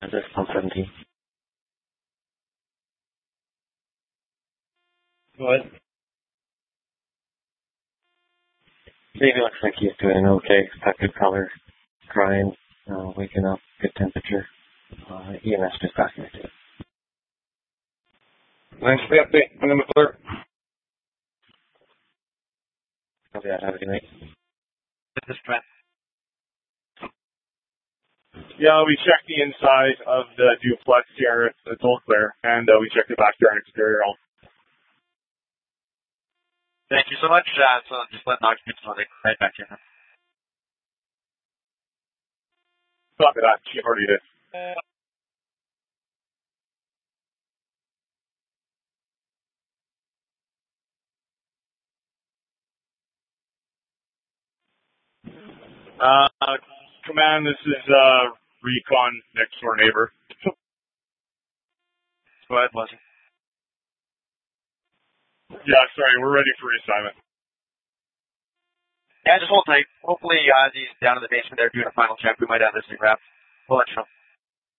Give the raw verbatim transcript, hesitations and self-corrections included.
Is this one seventeen? What? Baby looks like he's doing okay. Got good color, crying, uh, waking up, good temperature. Uh, E M S just got here too. Thanks for the update. My name is Blair. Copy that. Have a good night. This is Trent. Yeah, we checked the inside of the duplex here. It's, it's all clear. And uh, we checked the backyard and exterior. All. Thank you so much. Uh, so just let the occupants know they can head back in. Copy that. Chief already did. Uh, command, this is uh, Recon, next door neighbor. Go ahead, Leslie. Yeah, sorry, we're ready for reassignment. Yeah, just hold tight. Hopefully, uh, he's down in the basement there doing a final check. We might have this thing wrapped. We'll let you know.